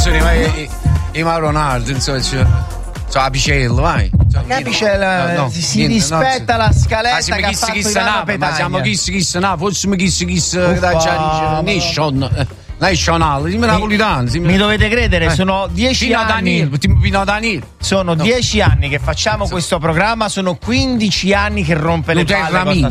i Maronardi, insomma, la Picello, vai. Si rispetta la scaletta che ha fatto Ivano Petagna. Ma siamo chi, no, fossimo chi, Nazionale, napolitano. Mi dovete credere, sono 10 anni. Pino Daniel. Sono 10 anni che facciamo questo programma, sono 15 anni che rompe le palle.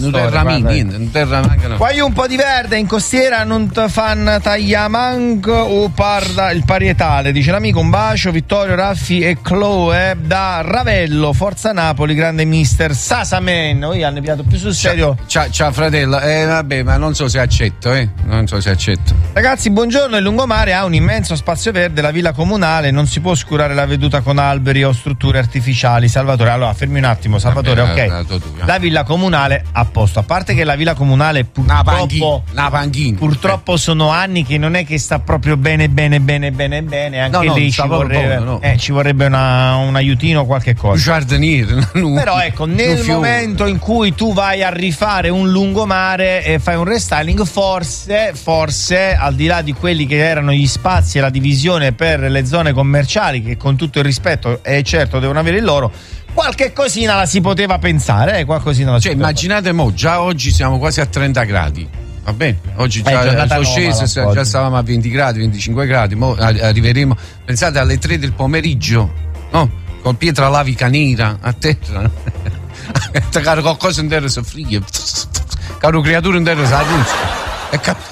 Poi un po' di verde in costiera, non te fan tagliamanco o parda il parietale, dice l'amico. Un bacio, Vittorio, Raffi e Chloe da Ravello, Forza Napoli, grande mister Sasamen. Noi hanno piato più sul serio. Ciao fratello, vabbè, ma non so se accetto, Ragazzi, buongiorno, il lungomare ha un immenso spazio verde, la villa comunale non si può oscurare la veduta con alberi o strutture artificiali. Salvatore, allora fermi un attimo, Salvatore, ok. La villa comunale a posto, a parte che la villa comunale purtroppo sono anni che non è che sta proprio bene, anche lì ci vorrebbe un aiutino, qualche cosa. Però ecco, nel momento in cui tu vai a rifare un lungomare e fai un restyling, forse al di là di quelli che erano gli spazi e la divisione per le zone commerciali, che con tutto il rispetto certo devono avere il loro, qualche cosina la si poteva pensare, immaginate già oggi siamo quasi a 30 gradi. Va bene, oggi già sono sceso, già stavamo a 20 gradi, 25 gradi, mo arriveremo, pensate, alle 3 del pomeriggio, no? Con pietra lavica nera a terra. Caro qualcosa intero soffria. Caro creatura intero sa rusca.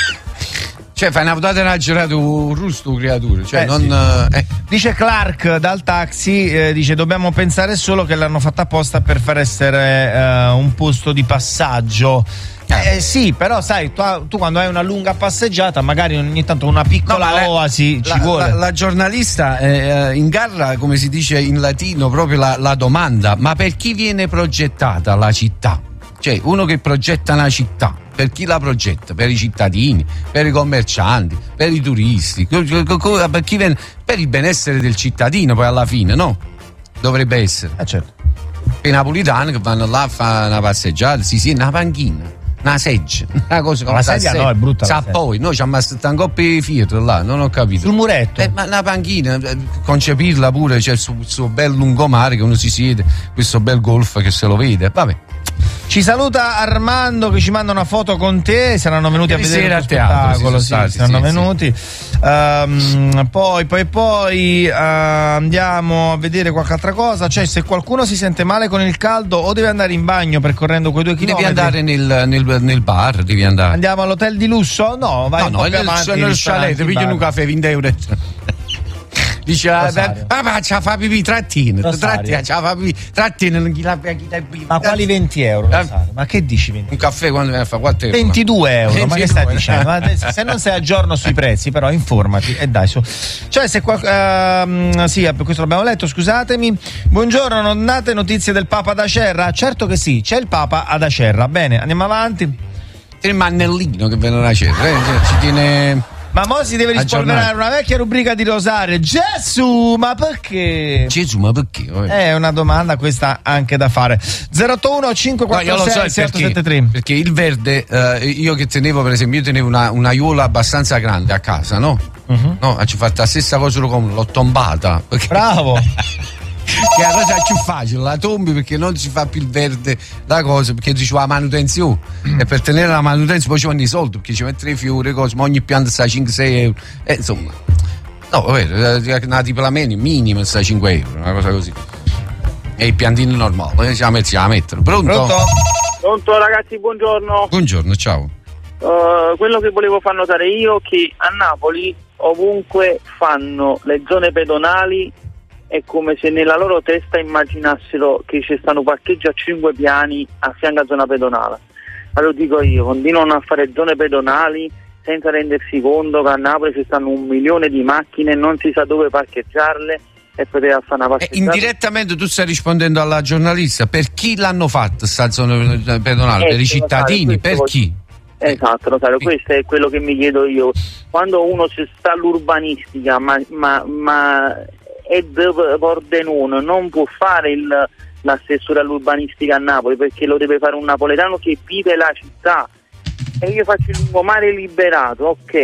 Fai una puntata una girata un rusto creatura. Dice Clark dal taxi, dice dobbiamo pensare solo che l'hanno fatta apposta per far essere un posto di passaggio. Sì, però sai, tu quando hai una lunga passeggiata magari ogni tanto una piccola oasi ci vuole. La giornalista ingarra, come si dice in latino, proprio la domanda: ma per chi viene progettata la città? Cioè, uno che progetta una città, per chi la progetta? Per i cittadini, per i commercianti, per i turisti, per chi viene, per il benessere del cittadino, poi alla fine, no? Dovrebbe essere. Certo. Per i napolitani che vanno là a fare una passeggiata, una panchina, una seggio, una cosa come la sedia no, è brutta. Poi noi ci abbiamo messo un coppio di fiero là, non ho capito. Sul muretto. Ma una panchina, concepirla pure, c'è il suo bel lungomare che uno si siede, questo bel golf che se lo vede, vabbè. Ci saluta Armando che ci manda una foto con te, saranno venuti a vedere il spettacolo, saranno venuti. Poi andiamo a vedere qualche altra cosa, cioè se qualcuno si sente male con il caldo o deve andare in bagno percorrendo quei 2 chilometri. Devi andare nel bar, devi andare. Andiamo all'hotel di lusso? No, vai nel chalet, ti piglio un caffè 20 euro. Dice, papà, ci fa pipì, trattina, non chi la ma quali 20 euro? Ma che dici 20? Un caffè quando viene a fare 4 euro? 22 euro, ma che stai dicendo? Se non sei a giorno sui prezzi, però informati e dai su. Cioè, se sì, questo l'abbiamo letto, scusatemi. Buongiorno, non date notizie del Papa ad Acerra? Certo che sì, c'è il Papa ad Acerra. Bene, andiamo avanti. C'è il mannellino che viene da Acerra, ci tiene. Ma mo si deve rispolverare una vecchia rubrica di Rosario. Gesù, ma perché? È una domanda questa anche da fare. 081 546 6873. Perché il verde, io che tenevo, per esempio, io tenevo una aiuola abbastanza grande a casa, no? No, ci ho fatto la stessa cosa come l'ho tombata. Bravo. Che è la cosa più facile, la tombi perché non si fa più il verde la cosa, perché ci va la manutenzione e per tenere la manutenzione poi ci vanno i soldi, perché ci mettere i fiori, cose, ma ogni pianta sta 5-6 euro, insomma, no, vabbè, una tipo la minima sta 5 euro, una cosa così, e il piantino normale, ci la mettono. Pronto, ragazzi, buongiorno, ciao. Quello che volevo far notare io è che a Napoli ovunque fanno le zone pedonali è come se nella loro testa immaginassero che ci stanno parcheggi a 5 piani a fianco a zona pedonale. Ma lo dico io, continuano a fare zone pedonali senza rendersi conto che a Napoli ci stanno 1 milione di macchine, non si sa dove parcheggiarle e poteva fare una passeggiata. Indirettamente tu stai rispondendo alla giornalista, per chi l'hanno fatta sta zona pedonale? Per i cittadini, per chi? Esatto, Rosario, questo è quello che mi chiedo io. Quando uno si sta all'urbanistica, ma è Pordenone, non può fare l'assessore all'urbanistica a Napoli, perché lo deve fare un napoletano che vive la città. E io faccio il lungomare liberato, ok,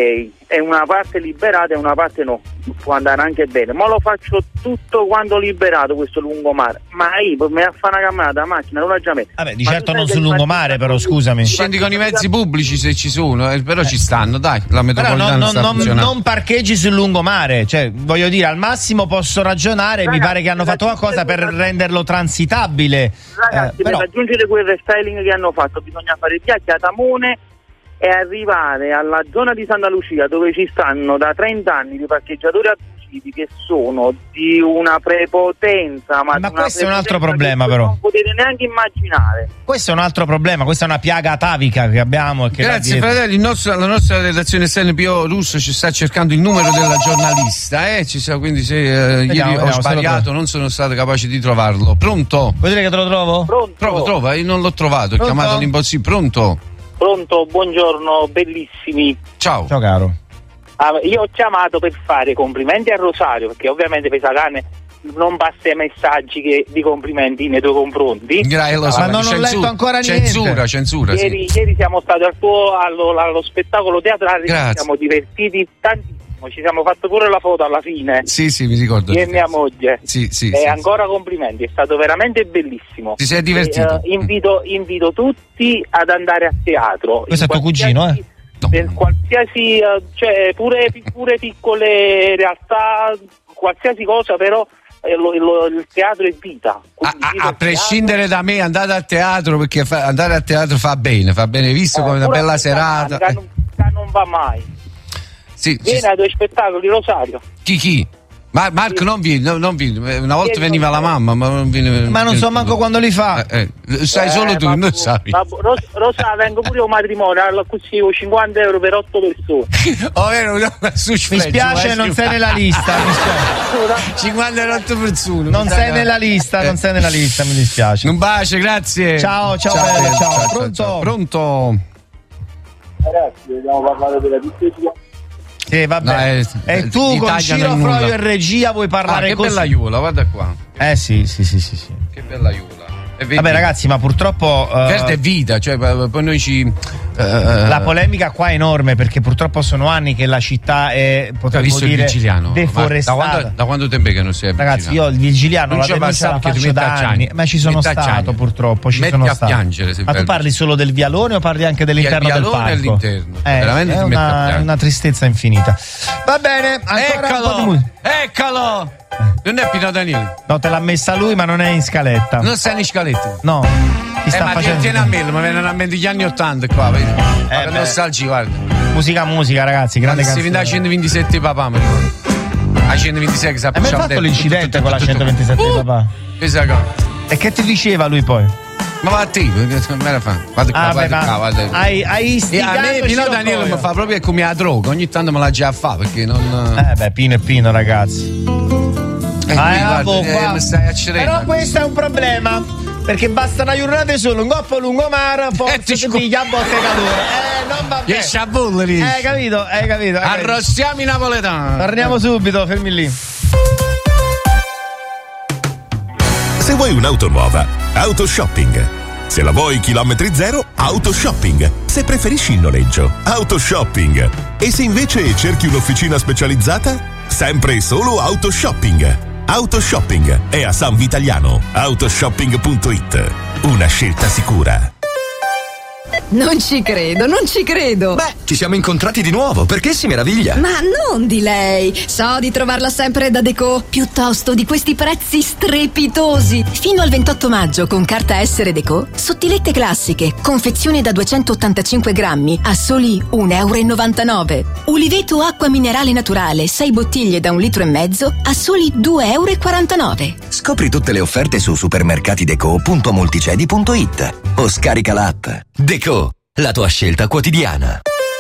è una parte liberata e una parte no, può andare anche bene, ma lo faccio tutto quando liberato questo lungomare, ma io mi fa una camminata a macchina non la già metto. Vabbè, di certo non sul lungomare, però scusami, scendi con i mezzi pubblici se ci sono, però ci stanno, dai, la metropolitana non parcheggi sul lungomare, cioè voglio dire, al massimo posso ragionare, mi pare che hanno fatto qualcosa per renderlo transitabile. Ragazzi, per raggiungere quel restyling che hanno fatto bisogna fare viaggi a Tamone e arrivare alla zona di Santa Lucia, dove ci stanno da 30 anni di parcheggiatori abusivi che sono di una prepotenza, ma questo è un altro problema, però non potete neanche immaginare. Questo è un altro problema, questa è una piaga atavica che abbiamo. Grazie fratelli, la nostra redazione SNPO Russo ci sta cercando il numero della giornalista, quindi se ieri ho sbagliato, non sono stato capace di trovarlo. Pronto? Vuoi dire che te lo trovo? Pronto. Trova, io non l'ho trovato, ho chiamato l'impossibile. Pronto, buongiorno, bellissimi. Ciao caro. Io ho chiamato per fare complimenti a Rosario, perché ovviamente Pesacane non passa i messaggi di complimenti nei tuoi confronti. Ma non ho letto ancora niente. Censura. Ieri siamo stati allo spettacolo teatrale, ci siamo divertiti tantissimo. Ci siamo fatti pure la foto alla fine. Sì, mi ricordo. Io e mia moglie. Sì. Ancora complimenti, è stato veramente bellissimo. Ti sei divertito? Invito tutti ad andare a teatro. Questo è tuo cugino, Per qualsiasi, cioè pure piccole realtà, qualsiasi cosa, però il teatro è vita. A prescindere da me, andate al teatro, perché andare al teatro fa bene, visto come una bella serata. Non va mai. Vieni ai tuoi spettacoli, Rosario. Chi? Marco non vieni. Una volta veniva la mamma, ma non viene. Ma non so manco quando li fa. Sai solo tu, non sai. Rosa, vengo pure a un matrimonio, così 50 euro per 8 persone. Mi spiace, non sei nella lista. 58 persone. Non sei nella lista, mi dispiace. Un bacio, grazie. Ciao. Pronto? Ragazzi, dobbiamo parlare della difficile. Sì, vabbè. E tu con Ciro Froio e regia vuoi parlare che così? Che bella Iula, guarda qua. Sì. Che bella Iula. Vabbè ragazzi, ma purtroppo Verde è vita, cioè poi noi la polemica qua è enorme, perché purtroppo sono anni che la città è, potremmo dire, deforestata. Da quando tempo che non sei vigiliano? Ragazzi, io il vigiliano la denuncia la faccio da anni, ma ci sono stato purtroppo, metti a piangere. Ma tu parli solo del vialone o parli anche dell'interno del parco? All'interno, veramente è una tristezza infinita. Va bene, ancora Eccolo! Non è Pino Danieli? No, te l'ha messa lui, ma non è in scaletta. Non sei in scaletta? No. Ma tieni a me, ma vengono a me degli anni 80 qua, vedi? Nostalgia, guarda. Musica, ragazzi, grande canzone. Si vende a 127 papà, mi ricordo. A 126 che sappiamo. Ma hai fatto l'incidente con la 127 papà? E che ti diceva lui poi? Ma va a te, me la fa. Guarda. Hai istigato. A me Pino Daniele mi fa proprio come la droga, ogni tanto me la già fa, perché non. Pino è Pino, ragazzi. Mi stai accedendo. Però questo è un problema, perché basta una giornata solo, un coppo lungomare, poi ti piglia a botte calore. Non va bene. Riesci a bollere. Hai capito? Arrostiamo i napoletani. Torniamo subito, fermi lì. Se vuoi un'auto nuova, Autoshopping. Se la vuoi chilometri zero, Autoshopping. Se preferisci il noleggio, Autoshopping. E se invece cerchi un'officina specializzata, sempre e solo Autoshopping. Autoshopping è a San Vitaliano. Autoshopping.it. Una scelta sicura. Non ci credo. Beh, ci siamo incontrati di nuovo, perché si meraviglia? Ma non di lei. So di trovarla sempre da Deco, piuttosto di questi prezzi strepitosi. Fino al 28 maggio con carta Essere Deco, sottilette classiche, confezione da 285 grammi a soli €1,99 €. Uliveto acqua minerale naturale, 6 bottiglie da 1,5 litri a soli €2,49 €. Scopri tutte le offerte su supermercatideco.multicedi.it o scarica l'app. Deco, la tua scelta quotidiana.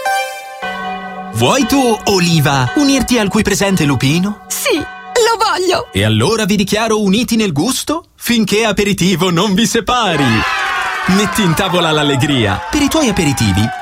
Vuoi tu, Oliva, unirti al qui presente Lupino? Sì, lo voglio! E allora vi dichiaro uniti nel gusto finché aperitivo non vi separi. Metti in tavola l'allegria. Per i tuoi aperitivi